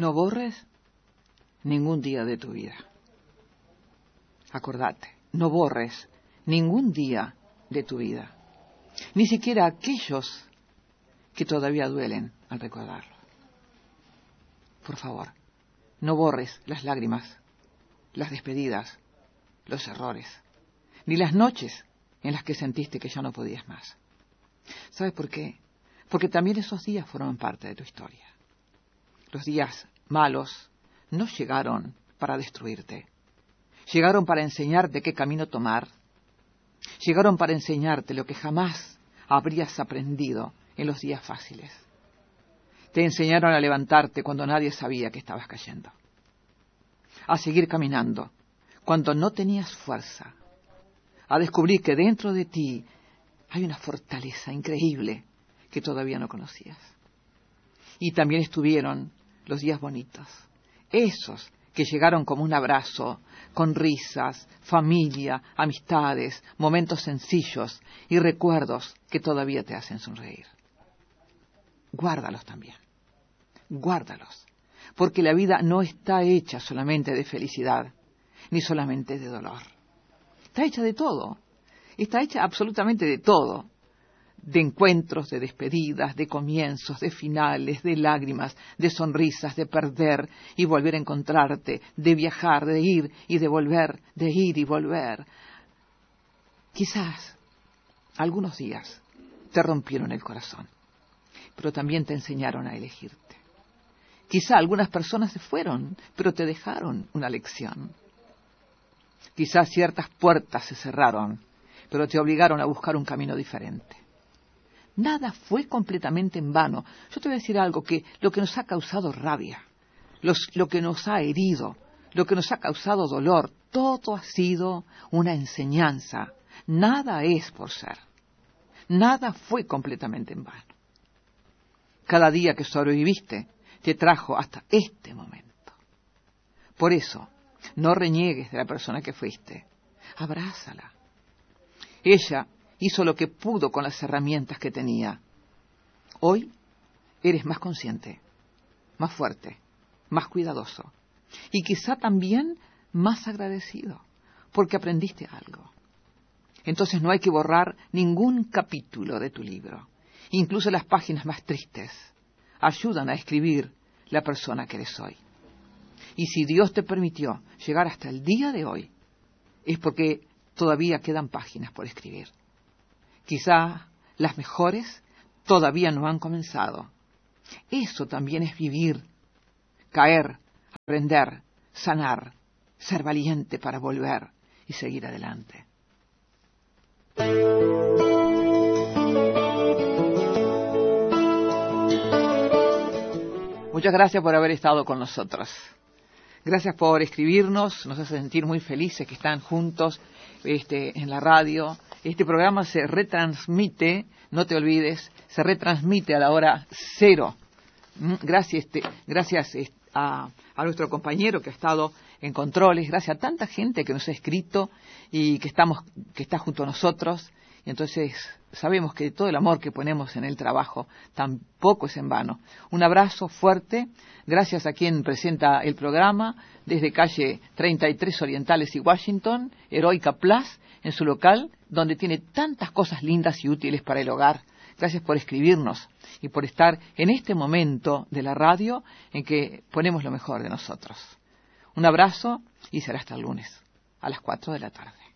No borres ningún día de tu vida. Acordate, no borres ningún día de tu vida, ni siquiera aquellos que todavía duelen al recordarlo. Por favor, no borres las lágrimas, las despedidas, los errores, ni las noches en las que sentiste que ya no podías más. ¿Sabes por qué? Porque también esos días forman parte de tu historia. Los días malos no llegaron para destruirte. Llegaron para enseñarte qué camino tomar. Llegaron para enseñarte lo que jamás habrías aprendido en los días fáciles. Te enseñaron a levantarte cuando nadie sabía que estabas cayendo. A seguir caminando cuando no tenías fuerza. A descubrir que dentro de ti hay una fortaleza increíble que todavía no conocías. Y también estuvieron los días bonitos, esos que llegaron como un abrazo, con risas, familia, amistades, momentos sencillos y recuerdos que todavía te hacen sonreír. Guárdalos también, guárdalos, porque la vida no está hecha solamente de felicidad, ni solamente de dolor. Está hecha de todo, está hecha absolutamente de todo. De encuentros, de despedidas, de comienzos, de finales, de lágrimas, de sonrisas, de perder y volver a encontrarte, de viajar, de ir y de volver, de ir y volver. Quizás algunos días te rompieron el corazón, pero también te enseñaron a elegirte. Quizá algunas personas se fueron, pero te dejaron una lección. Quizás ciertas puertas se cerraron, pero te obligaron a buscar un camino diferente. Nada fue completamente en vano. Yo te voy a decir algo, que lo que nos ha causado rabia, lo que nos ha herido, lo que nos ha causado dolor, todo ha sido una enseñanza. Nada es por ser. Nada fue completamente en vano. Cada día que sobreviviste te trajo hasta este momento. Por eso, no reniegues de la persona que fuiste. Abrázala. Ella hizo lo que pudo con las herramientas que tenía. Hoy eres más consciente, más fuerte, más cuidadoso y quizá también más agradecido porque aprendiste algo. Entonces no hay que borrar ningún capítulo de tu libro. Incluso las páginas más tristes ayudan a escribir la persona que eres hoy. Y si Dios te permitió llegar hasta el día de hoy, es porque todavía quedan páginas por escribir. Quizá las mejores todavía no han comenzado. Eso también es vivir, caer, aprender, sanar, ser valiente para volver y seguir adelante. Muchas gracias por haber estado con nosotros. Gracias por escribirnos, nos hace sentir muy felices que están juntos en la radio. Este programa se retransmite, no te olvides, se retransmite a la hora 0. Gracias a nuestro compañero que ha estado en controles, gracias a tanta gente que nos ha escrito y que está junto a nosotros. Y entonces sabemos que todo el amor que ponemos en el trabajo tampoco es en vano. Un abrazo fuerte, gracias a quien presenta el programa desde calle 33 Orientales y Washington, Heroica Plus, en su local, donde tiene tantas cosas lindas y útiles para el hogar. Gracias por escribirnos y por estar en este momento de la radio en que ponemos lo mejor de nosotros. Un abrazo y será hasta el lunes a las 4 de la tarde.